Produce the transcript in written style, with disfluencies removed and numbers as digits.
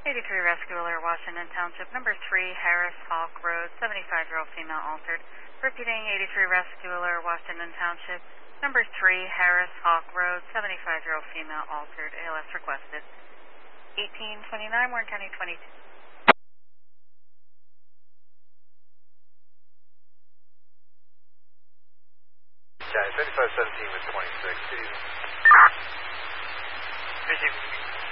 83 Rescue Alert, Washington Township, number 3, Harris Hawk Road, 75-year-old female altered. Repeating, 83 Rescue Alert, Washington Township, number 3, Harris Hawk Road, 75-year-old female altered. ALS requested. 1829, Warren County 22. Okay, 3517 with 26. Busy.